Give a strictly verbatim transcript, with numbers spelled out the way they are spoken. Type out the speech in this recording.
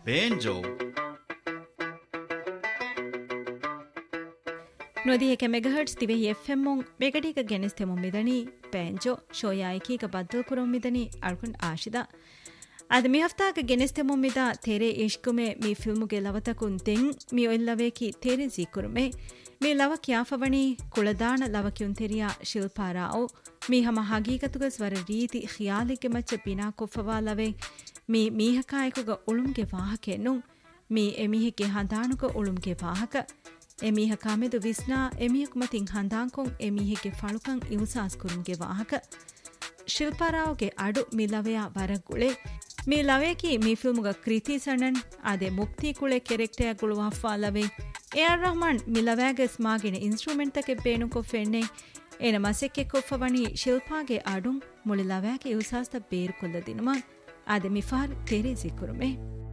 banjo නොදියක මෙගහර්ට්ස් තිවෙහි F M ಮೊಂ ಬೆಗಡಿಗ ಗೆನಿಸ್ತೆಮೊ ಮಿದನಿ ಪೇಂಜೋ ಶೋಯಾಯಿಕೀಗ ಬದ್ದಲ್ ಕುರಂ ಮಿದನಿ ಅಳ್ಕೊಂಡ್ ಆಶಿದ ಅದ ಮಿ ಹಫ್ತಾಗ ಗೆನಿಸ್ತೆಮೊ ಮಿದ ತೆರೆ ಇಷ್ಕುಮೆ ಮಿ ಫಿಲ್ಮುಗೆ ಲವತಕುನ್ ತೆಂ ಮಿ ಒಲ್ಲವೇಕಿ ತೆರೆ ಜೀಕುರುಮೆ ಮಿ ಲವಕ್ ಯಾಫವಣಿ ಕುಳದಾಣ ಲವಕ್ಯುನ್ ತೆರಿಯಾ ಶಿಲ್ಪಾರಾओ ಮಿ ಹಮ ಹಗೀಗತುಗ ಸ್ವರ ರೀತಿ ಖಿಯಾಲಿಗೆ ಮಚ್ಚ ಬಿನಾ ಕೊಫವಾ ಲವೆ ಮಿ ಮೀಹಕಾಯಕುಗ ಉಳುಮ್ಗೆ ವಾಹಕೆನ್ನು ಮಿ ಎಮಿಹಿಗೆ ಹಂದಾಣುಗ ಉಳುಮ್ಗೆ ವಾಹಕ ಎಮೀಹ ಕಾಮೆದು ವಿಸ್ನಾ ಎಮಿಹಕು ಮತಿಂ ಹಂದಾಂಕೊಂ ಎಮಿಹಿಗೆ ಫಳುಕಂ ಇವುಸಾಸ್ ಕುರುಂಗೆ ವಾಹಕ ಶಿಲ್ಪಾರಾವ್ಗೆ ಅಡು ಮಿಲವೆಯ ವರಗುಳೆ ಮಿ ಲವೇಕಿ ಮಿ ಫಿಲ್ಮುಗ ಕೃತಿ ಸಣನ್ ಅದೆ ಮುಕ್ತಿ ಕುಳೆ ಕೆರೆಕ್ಟೆಯ ಗುಳುವಫಾ ಲವೆ ಎ ಆರ್ ರಹಮಾನ್ ಮಿಲವ್ಯಾಗೆ ಸ್ಮಾಗಿನ ಇನ್ಸ್ಟ್ರೂಮೆಂಟ್ ತಕೆ ಬೇಣು ಕೊಫೆಣ್ಣೆ ಏನ ಮಸೆಕ್ಕೆ ಕೊಫವಣಿ ಶಿಲ್ಪಾಗೆ ಅಡುಂ ಮುಳಿ ಲವ್ಯಾಗೆ ಇವುಸಾಸ್ತ ಬೇರು ಕೊಲ್ಲ ದಿನಮ ಅದೆ ಮಿಫಾರ್ ತೆರೆ ಸಿಕ್ಕುರುಮೆ